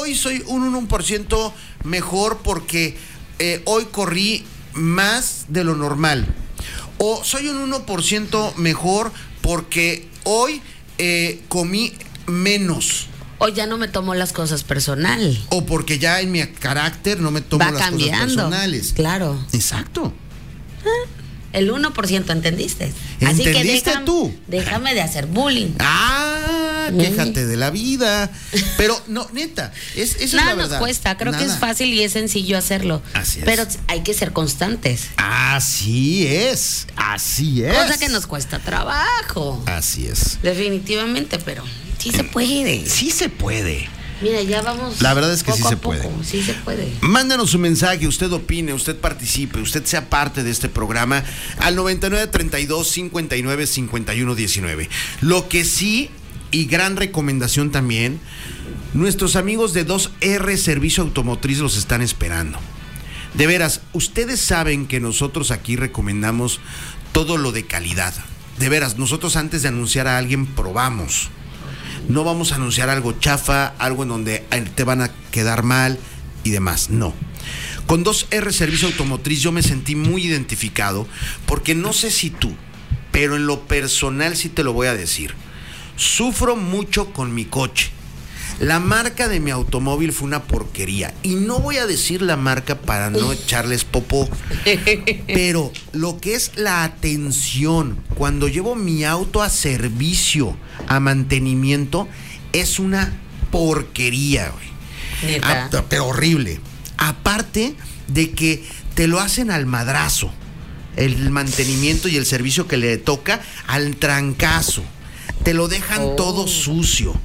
hoy soy un 1% mejor porque hoy corrí más de lo normal. O soy un 1% mejor porque hoy comí menos. O ya no me tomo las cosas personal. O porque ya en mi carácter no me tomo las cosas personales. Claro. Exacto. El 1%, ¿entendiste? Así ¿Entendiste que tú? Déjame de hacer bullying. Quéjate de la vida. Pero no, neta, esa es la verdad. Nada nos cuesta, creo que es fácil y es sencillo hacerlo. Así es. Pero hay que ser constantes. Así es. Cosa que nos cuesta trabajo. Así es. Definitivamente, pero sí se puede. Sí se puede. Mira, ya vamos. La verdad es que poco sí se a poco. puede. Sí se puede. Mándanos su mensaje, usted opine, usted participe, usted sea parte de este programa al 9932-595119. Lo que sí, y gran recomendación también, nuestros amigos de 2R Servicio Automotriz los están esperando. De veras, ustedes saben que nosotros aquí recomendamos todo lo de calidad. De veras, nosotros antes de anunciar a alguien probamos. No vamos a anunciar algo chafa, algo en donde te van a quedar mal y demás. No. Con 2R Servicio Automotriz yo me sentí muy identificado porque no sé si tú, pero en lo personal sí te lo voy a decir. Sufro mucho con mi coche. La marca de mi automóvil fue una porquería. Y no voy a decir la marca para no echarles popó. Pero lo que es la atención, cuando llevo mi auto a servicio, a mantenimiento, es una porquería, güey. Pero horrible. Aparte de que te lo hacen al madrazo. El mantenimiento y el servicio que le toca al trancazo. Te lo dejan todo sucio.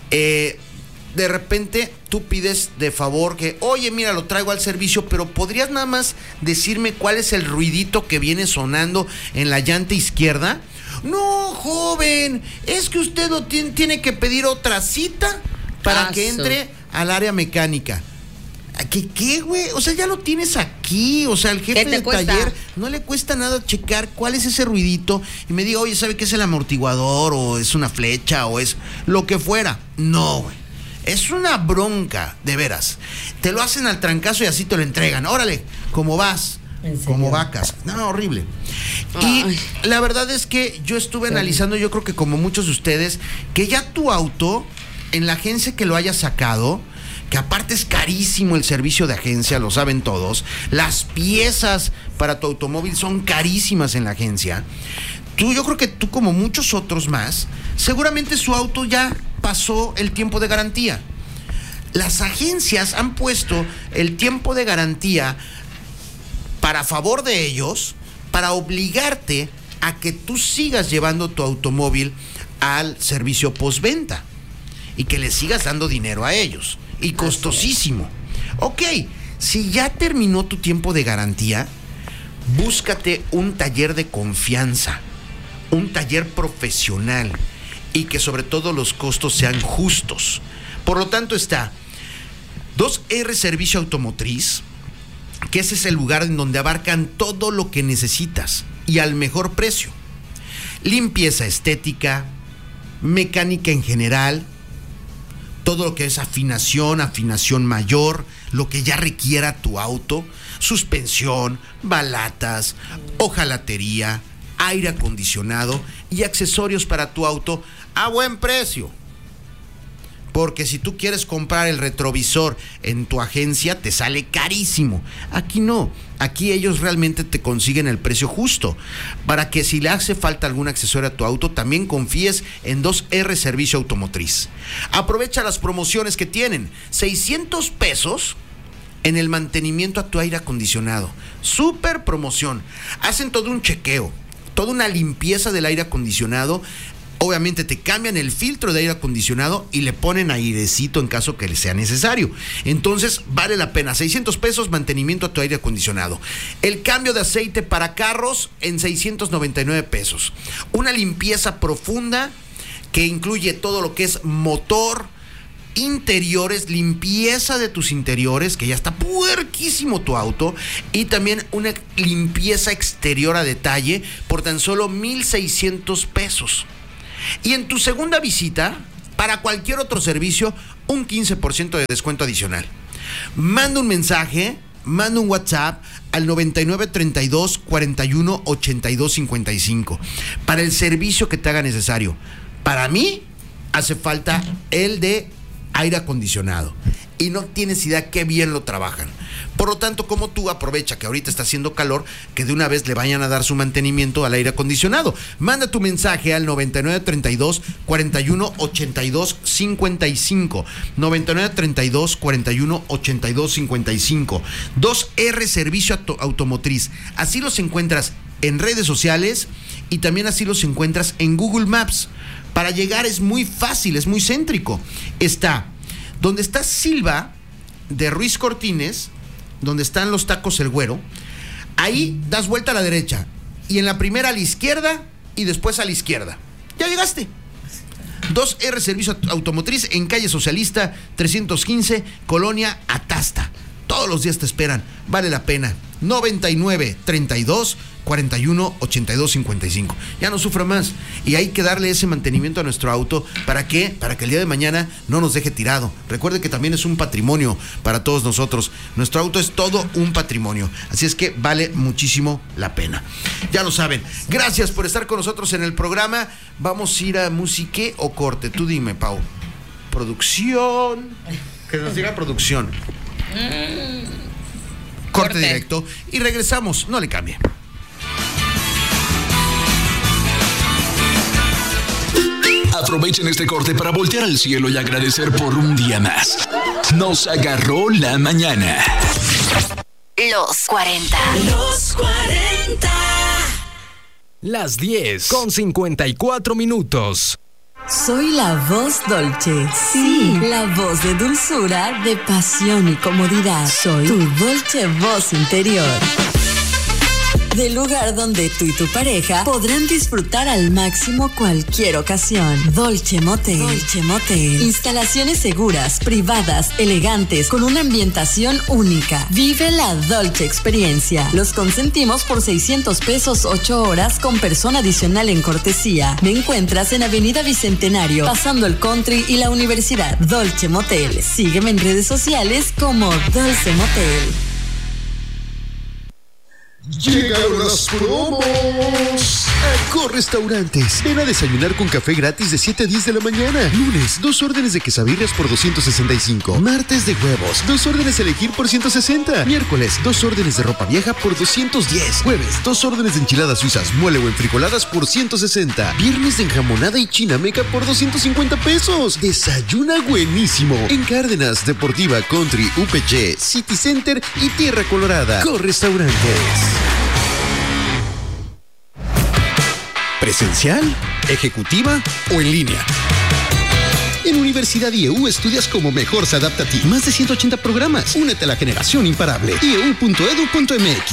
De repente tú pides de favor que, oye, mira, lo traigo al servicio, pero ¿podrías nada más decirme cuál es el ruidito que viene sonando en la llanta izquierda? No, joven, es que usted tiene que pedir otra cita para que entre al área mecánica. ¿Qué, güey? O sea, ya lo tienes aquí. O sea, al jefe del taller no le cuesta nada checar cuál es ese ruidito y me diga, oye, ¿sabe qué es el amortiguador? O es una flecha, o es lo que fuera. No, güey. Es una bronca, de veras. Te lo hacen al trancazo y así te lo entregan. Órale, ¿cómo vas? Como vacas. No, horrible. Y la verdad es que yo estuve analizando, yo creo que como muchos de ustedes, que ya tu auto, en la agencia que lo haya sacado, que aparte es carísimo el servicio de agencia, lo saben todos, las piezas para tu automóvil son carísimas en la agencia. Yo creo que tú, como muchos otros más, seguramente su auto ya pasó el tiempo de garantía. Las agencias han puesto el tiempo de garantía para favor de ellos, para obligarte a que tú sigas llevando tu automóvil al servicio postventa y que le sigas dando dinero a ellos. Y costosísimo. Ok, si ya terminó tu tiempo de garantía, búscate un taller de confianza, un taller profesional y que sobre todo los costos sean justos. Por lo tanto está 2R Servicio Automotriz, que ese es el lugar en donde abarcan todo lo que necesitas y al mejor precio. Limpieza estética, mecánica en general, todo lo que es afinación mayor, lo que ya requiera tu auto, suspensión, balatas, hojalatería, aire acondicionado y accesorios para tu auto a buen precio. Porque si tú quieres comprar el retrovisor en tu agencia, te sale carísimo. Aquí no. Aquí ellos realmente te consiguen el precio justo. Para que si le hace falta algún accesorio a tu auto, también confíes en 2R Servicio Automotriz. Aprovecha las promociones que tienen. 600 pesos en el mantenimiento a tu aire acondicionado. Súper promoción. Hacen todo un chequeo, toda una limpieza del aire acondicionado. Obviamente te cambian el filtro de aire acondicionado y le ponen airecito en caso que le sea necesario. Entonces vale la pena. 600 pesos mantenimiento a tu aire acondicionado. El cambio de aceite para carros en 699 pesos. Una limpieza profunda que incluye todo lo que es motor, interiores, limpieza de tus interiores, que ya está puerquísimo tu auto, y también una limpieza exterior a detalle por tan solo 1,600 pesos. Y en tu segunda visita, para cualquier otro servicio, un 15% de descuento adicional. Manda un mensaje, manda un WhatsApp al 99 32 41 82 55 para el servicio que te haga necesario. Para mí hace falta el de aire acondicionado y no tienes idea qué bien lo trabajan. Por lo tanto, como tú, aprovecha que ahorita está haciendo calor, que de una vez le vayan a dar su mantenimiento al aire acondicionado. Manda tu mensaje al 99 32 41 82 55. 99 32 41 82 55. 2R Servicio Automotriz. Así los encuentras en redes sociales y también así los encuentras en Google Maps. Para llegar es muy fácil, es muy céntrico. Está donde está Silva de Ruiz Cortines, donde están los tacos El Güero. Ahí das vuelta a la derecha y en la primera a la izquierda y después a la izquierda. Ya llegaste. 2R Servicio Automotriz en calle Socialista 315, Colonia Atasta. Todos los días te esperan, vale la pena. 99 32 41 82 55. Ya no sufra más. Y hay que darle ese mantenimiento a nuestro auto. ¿Para qué? Para que el día de mañana no nos deje tirado. Recuerde que también es un patrimonio para todos nosotros. Nuestro auto es todo un patrimonio. Así es que vale muchísimo la pena. Ya lo saben. Gracias por estar con nosotros en el programa. Vamos a ir a música o corte. Tú dime, Pau. Producción. Que nos diga producción. Corte directo y regresamos. No le cambie. Aprovechen este corte para voltear al cielo y agradecer por un día más. Nos agarró la mañana. Los 40. Los 40. Las 10:54. Soy la voz Dolce. Sí, la voz de dulzura, de pasión y comodidad. Soy tu Dolce voz interior. Del lugar donde tú y tu pareja podrán disfrutar al máximo cualquier ocasión. Dolce Motel. Dolce Motel. Instalaciones seguras, privadas, elegantes, con una ambientación única. Vive la Dolce experiencia. Los consentimos por 600 pesos 8 horas con persona adicional en cortesía. Me encuentras en Avenida Bicentenario, pasando el Country y la Universidad. Dolce Motel. Sígueme en redes sociales como Dolce Motel. Llegaron las promos. Accor Restaurantes. Ven a desayunar con café gratis de 7 a 10 de la mañana. Lunes, 2 órdenes de quesabirrias por 265. Martes de huevos, 2 órdenes a elegir por 160. Miércoles, 2 órdenes de ropa vieja por 210. Jueves, 2 órdenes de enchiladas suizas, mole o enfrijoladas por 160. Viernes de enjamonada y chinameca por 250 pesos. Desayuna buenísimo en Cárdenas, Deportiva, Country, UPC, City Center y Tierra Colorada. Accor Restaurantes. ¿Presencial, ejecutiva o en línea? En Universidad IEU estudias como mejor se adapta a ti. Más de 180 programas. Únete a la generación imparable. ieu.edu.mx.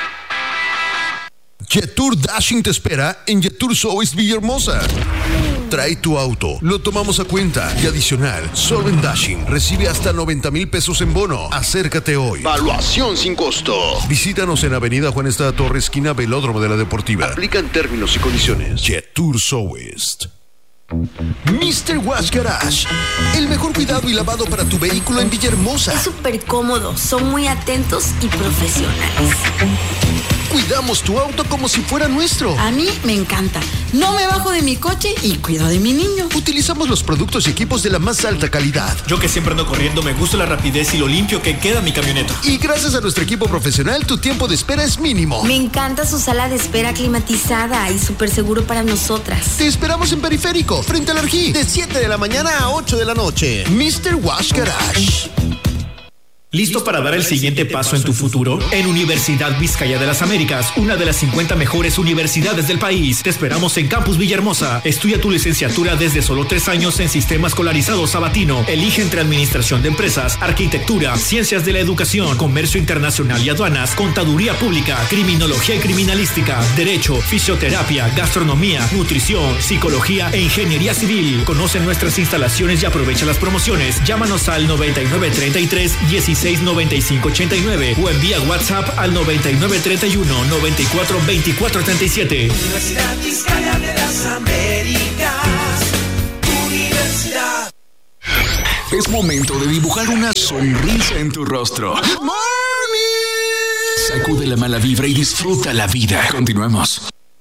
Jetour Dashing te espera en Jetour South Villahermosa. Trae tu auto, lo tomamos a cuenta y adicional, solo en Dashing recibe hasta 90,000 pesos en bono. Acércate hoy. Evaluación sin costo. Visítanos en Avenida Juan Estrada Torres, esquina Velódromo de la Deportiva. Aplican términos y condiciones. Jetour South. Mr. Wash Garage, el mejor cuidado y lavado para tu vehículo en Villahermosa. Es súper cómodo, son muy atentos y profesionales. Cuidamos tu auto como si fuera nuestro. A mí me encanta. No me bajo de mi coche y cuido de mi niño. Utilizamos los productos y equipos de la más alta calidad. Yo que siempre ando corriendo, me gusta la rapidez y lo limpio que queda mi camioneta. Y gracias a nuestro equipo profesional, tu tiempo de espera es mínimo. Me encanta su sala de espera climatizada y súper seguro para nosotras. Te esperamos en Periférico, frente al Arjí, de 7 de la mañana a 8 de la noche. Mr. Wash Garage. ¿Listo para dar el siguiente paso en tu futuro? En Universidad Vizcaya de las Américas, una de las 50 mejores universidades del país. Te esperamos en Campus Villahermosa. Estudia tu licenciatura desde solo 3 años en Sistema Escolarizado Sabatino. Elige entre Administración de Empresas, Arquitectura, Ciencias de la Educación, Comercio Internacional y Aduanas, Contaduría Pública, Criminología y Criminalística, Derecho, Fisioterapia, Gastronomía, Nutrición, Psicología e Ingeniería Civil. Conoce nuestras instalaciones y aprovecha las promociones. Llámanos al 9933 169589 o envía WhatsApp al 9931 942437. Universidad Vizcaya de las Américas. Universidad. Es momento de dibujar una sonrisa en tu rostro. ¡Good morning! Sacude la mala vibra y disfruta la vida. Continuemos.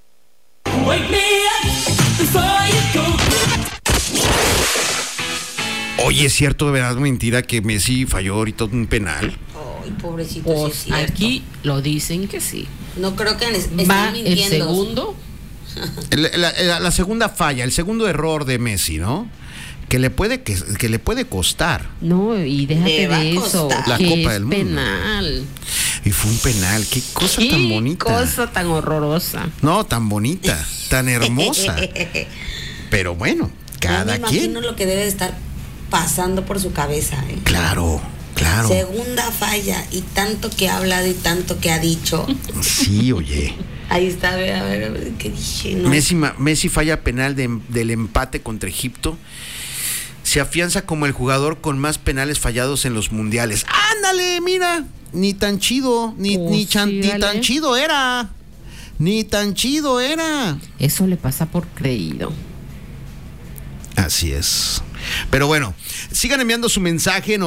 Oye, ¿es cierto, de verdad, mentira que Messi falló ahorita un penal? Ay, pobrecito, Pues sí es cierto. aquí lo dicen que sí. No creo que estén Va mintiendo. el segundo. La segunda falla, el segundo error de Messi, ¿no? Que le puede costar. No, y déjate Le va de a eso. costar. La que Copa es del Mundo. penal. Y fue un penal, qué cosa Qué tan bonita. cosa tan horrorosa. No, tan bonita, tan hermosa. Pero bueno, cada Yo me quien. imagino lo que debe de estar pasando por su cabeza. Claro. Segunda falla, y tanto que ha hablado y tanto que ha dicho. Sí, oye. Ahí está, a ver, ¿qué dije? No. Messi falla penal del empate contra Egipto. Se afianza como el jugador con más penales fallados en los mundiales. ¡Ándale, mira! Ni tan chido, ni tan chido era. Ni tan chido era. Eso le pasa por creído. Así es. Pero bueno, sigan enviando su mensaje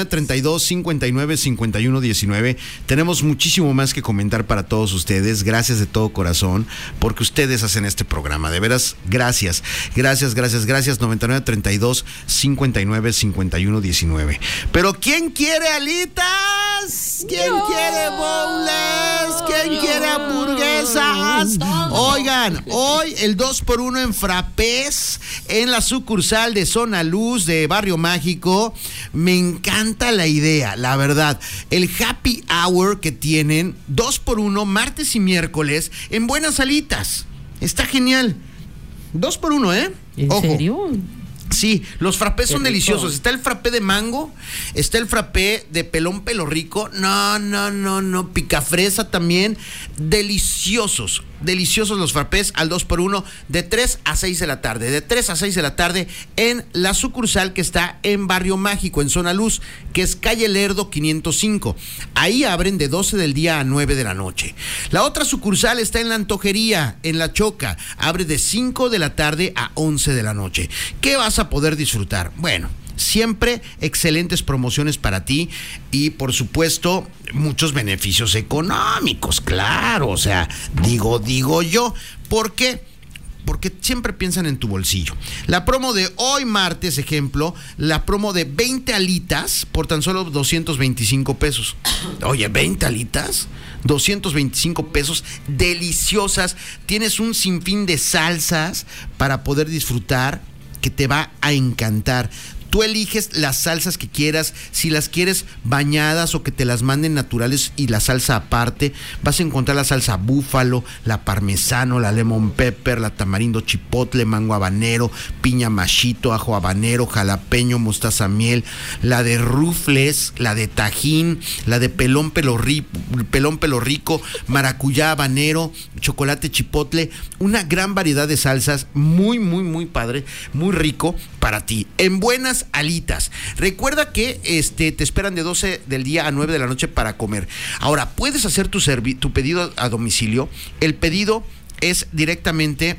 9932-595119. Tenemos muchísimo más que comentar para todos ustedes. Gracias de todo corazón, porque ustedes hacen este programa. De veras, gracias. 9932-595119. Pero ¿quién quiere alitas? ¿Quién quiere boneless? ¿Quién quiere hamburguesas? Oigan, hoy el 2x1 en frappés en la sucursal de Zona Luz de Barrio Mágico. Me encanta la idea, la verdad. El happy hour que tienen 2x1 martes y miércoles en Buenas Alitas. Está genial. 2x1, ¿eh? ¿En serio? Sí, los frappés son rico. deliciosos. Está el frappé de mango, está el frappé de pelón pelo rico. No, picafresa también. Deliciosos los frappés al 2x1 de 3 a 6 de la tarde. De 3 a 6 de la tarde en la sucursal que está en Barrio Mágico, en Zona Luz, que es calle Lerdo 505. Ahí abren de 12 del día a 9 de la noche. La otra sucursal está en La Antojería, en La Choca. Abre de 5 de la tarde a 11 de la noche. ¿Qué vas a poder disfrutar? Bueno, siempre excelentes promociones para ti y, por supuesto, muchos beneficios económicos, claro. O sea, digo yo. ¿Por qué? Porque siempre piensan en tu bolsillo. La promo de hoy martes, ejemplo, la promo de 20 alitas por tan solo 225 pesos. Oye, 20 alitas, 225 pesos, deliciosas. Tienes un sinfín de salsas para poder disfrutar que te va a encantar. Tú eliges las salsas que quieras, si las quieres bañadas o que te las manden naturales y la salsa aparte. Vas a encontrar la salsa búfalo, la parmesano, la lemon pepper, la tamarindo chipotle, mango habanero, piña machito, ajo habanero, jalapeño, mostaza miel, la de rufles, la de tajín, la de pelón pelo rico, maracuyá habanero, chocolate chipotle. Una gran variedad de salsas, muy padre, muy rico para ti. En Buenas Alitas. Recuerda que te esperan de 12 del día a 9 de la noche para comer. Ahora, puedes hacer tu pedido a domicilio. El pedido es directamente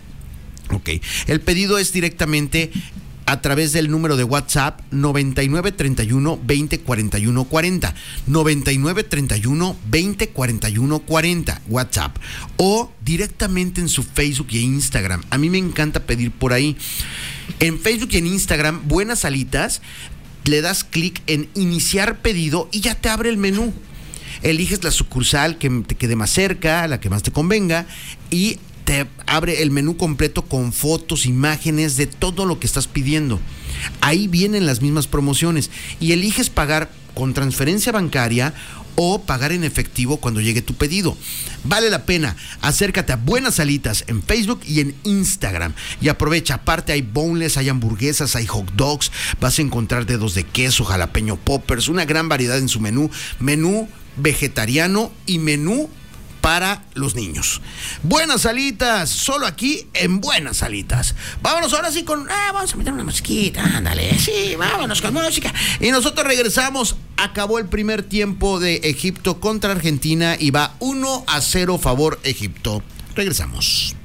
a través del número de WhatsApp 9931 20 41 40, 9931 20 41 40, WhatsApp, o directamente en su Facebook e Instagram. A mí me encanta pedir por ahí. En Facebook y en Instagram, Buenas Alitas, le das clic en iniciar pedido y ya te abre el menú. Eliges la sucursal que te quede más cerca, la que más te convenga, y te abre el menú completo con fotos, imágenes de todo lo que estás pidiendo. Ahí vienen las mismas promociones y eliges pagar con transferencia bancaria o pagar en efectivo cuando llegue tu pedido. Vale la pena. Acércate a Buenas Alitas en Facebook y en Instagram y aprovecha. Aparte hay boneless, hay hamburguesas, hay hot dogs, vas a encontrar dedos de queso, jalapeño poppers, una gran variedad en su menú vegetariano y menú para los niños. Buenas Alitas, solo aquí en Buenas Alitas. Vámonos ahora sí con... vamos a meter una musiquita, ándale, sí, vámonos con música. Y nosotros regresamos. Acabó el primer tiempo de Egipto contra Argentina y va 1-0 favor Egipto. Regresamos.